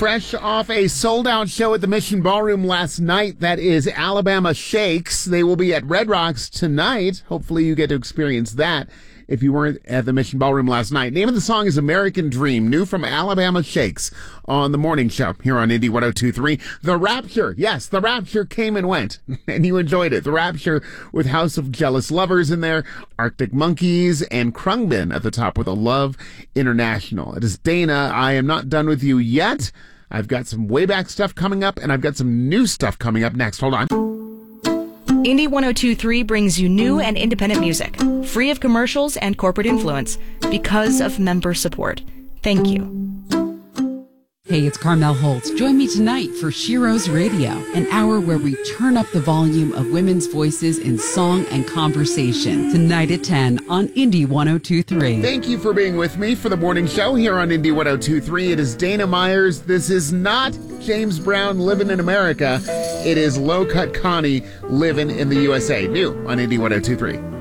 fresh off a sold-out show at the Mission Ballroom last night. That is Alabama Shakes. They will be at Red Rocks tonight. Hopefully you get to experience that if you weren't at the Mission Ballroom last night. Name of the song is American Dream, new from Alabama Shakes on the morning show here on Indy 102.3. The Rapture, yes, The Rapture came and went, and you enjoyed it. The Rapture with House of Jealous Lovers in there, Arctic Monkeys, and Krungbin at the top with A Love International. It is Dana. I am not done with you yet. I've got some way back stuff coming up, and I've got some new stuff coming up next. Hold on. Indy 102.3 brings you new and independent music, free of commercials and corporate influence, because of member support. Thank you. Hey, it's Carmel Holtz. Join me tonight for Shiro's Radio, an hour where we turn up the volume of women's voices in song and conversation. Tonight at 10 on Indy 102.3. Thank you for being with me for the morning show here on Indy 102.3. It is Dana Myers. This is not James Brown living in America. It is Low Cut Connie living in the USA. New on Indy 102.3.